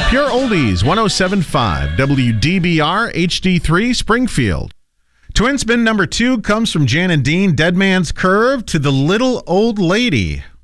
Pure Oldies, 107.5, WDBR HD3 Springfield. Twin spin number 2 comes from Jan and Dean, Dead Man's Curve to the Little Old Lady.